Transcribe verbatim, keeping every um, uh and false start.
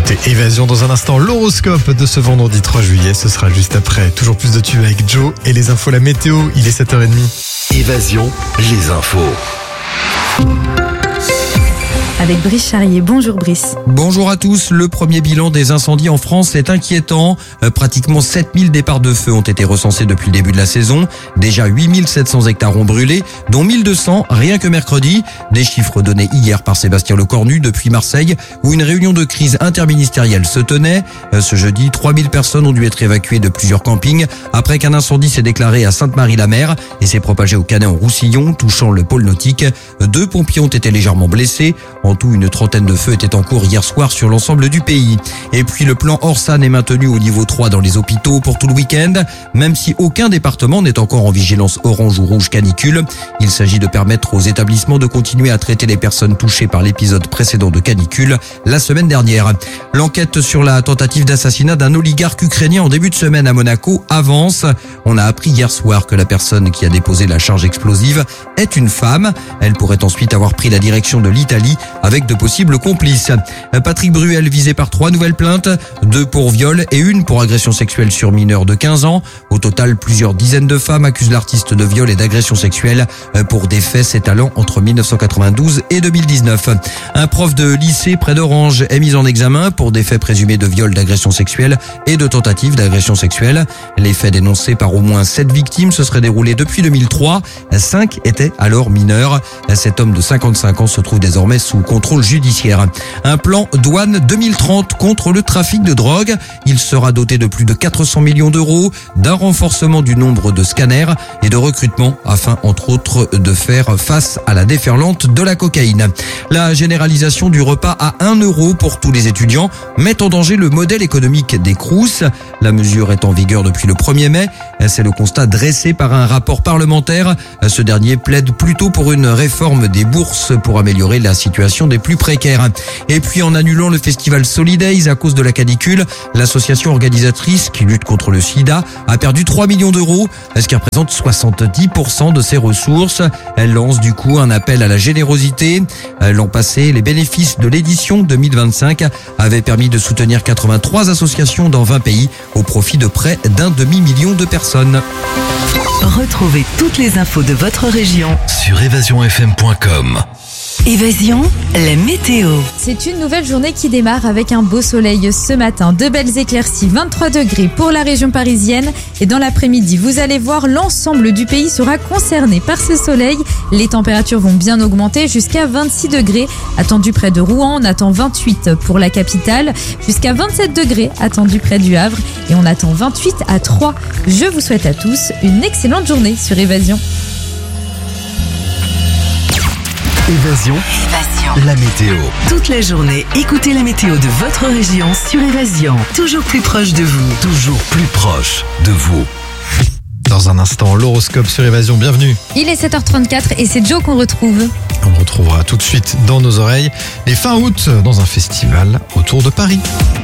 écoutez Évasion dans un instant. L'horoscope de ce vendredi trois juillet, ce sera juste après. Toujours plus de tubes avec Joe et les infos, la météo, il est sept heures trente. Évasion, les infos. Avec Brice Charrier. Bonjour Brice. Bonjour à tous. Le premier bilan des incendies en France est inquiétant. Euh, pratiquement sept mille départs de feu ont été recensés depuis le début de la saison. Déjà huit mille sept cents hectares ont brûlé, dont mille deux cents rien que mercredi. Des chiffres donnés hier par Sébastien Lecornu depuis Marseille, où une réunion de crise interministérielle se tenait. Euh, ce jeudi, trois mille personnes ont dû être évacuées de plusieurs campings après qu'un incendie s'est déclaré à Sainte-Marie-la-Mer et s'est propagé au Canet-en-Roussillon, touchant le pôle nautique. Deux pompiers ont été légèrement blessés. En tout, une trentaine de feux étaient en cours hier soir sur l'ensemble du pays. Et puis le plan Orsan est maintenu au niveau trois dans les hôpitaux pour tout le week-end, même si aucun département n'est encore en vigilance orange ou rouge canicule. Il s'agit de permettre aux établissements de continuer à traiter les personnes touchées par l'épisode précédent de canicule la semaine dernière. L'enquête sur la tentative d'assassinat d'un oligarque ukrainien en début de semaine à Monaco avance. On a appris hier soir que la personne qui a déposé la charge explosive est une femme. Elle pourrait ensuite avoir pris la direction de l'Italie avec de possibles complices. Patrick Bruel visé par trois nouvelles plaintes, deux pour viol et une pour agression sexuelle sur mineur de quinze ans. Au total, plusieurs dizaines de femmes accusent l'artiste de viol et d'agression sexuelle pour des faits s'étalant entre dix-neuf cent quatre-vingt-douze et deux mille dix-neuf. Un prof de lycée près d'Orange est mis en examen pour des faits présumés de viol, d'agression sexuelle et de tentative d'agression sexuelle. Les faits dénoncés par au moins sept victimes se seraient déroulés depuis deux mille trois. Cinq étaient alors mineurs. Cet homme de cinquante-cinq ans se trouve désormais sous contrôle judiciaire. Un plan douane deux mille trente contre le trafic de drogue. Il sera doté de plus de quatre cents millions d'euros, d'un renforcement du nombre de scanners et de recrutement afin, entre autres, de faire face à la déferlante de la cocaïne. La généralisation du repas à un euro pour tous les étudiants met en danger le modèle économique des Crous. La mesure est en vigueur depuis le premier mai. C'est le constat dressé par un rapport parlementaire. Ce dernier plaide plutôt pour une réforme des bourses pour améliorer la situation des plus précaires. Et puis en annulant le festival Solidays à cause de la canicule, l'association organisatrice qui lutte contre le sida a perdu trois millions d'euros, ce qui représente soixante-dix pour cent de ses ressources. Elle lance du coup un appel à la générosité. L'an passé, les bénéfices de l'édition deux mille vingt-cinq avaient permis de soutenir quatre-vingt-trois associations dans vingt pays au profit de près d'un demi-million de personnes. Retrouvez toutes les infos de votre région Sur évasion f m point com. Évasion, la météo. C'est une nouvelle journée qui démarre avec un beau soleil ce matin. De belles éclaircies, vingt-trois degrés pour la région parisienne. Et dans l'après-midi, vous allez voir, l'ensemble du pays sera concerné par ce soleil. Les températures vont bien augmenter jusqu'à vingt-six degrés. Attendu près de Rouen, on attend vingt-huit pour la capitale. Jusqu'à vingt-sept degrés attendu près du Havre. Et on attend vingt-huit à Troyes. Je vous souhaite à tous une excellente journée sur Évasion. Évasion, Évasion, la météo. toute la journée, écoutez la météo de votre région sur Évasion. Toujours plus proche de vous. Toujours plus proche de vous. Dans un instant, l'horoscope sur Évasion, bienvenue. Il est sept heures trente-quatre et c'est Joe qu'on retrouve. On retrouvera tout de suite dans nos oreilles les fins août dans un festival autour de Paris.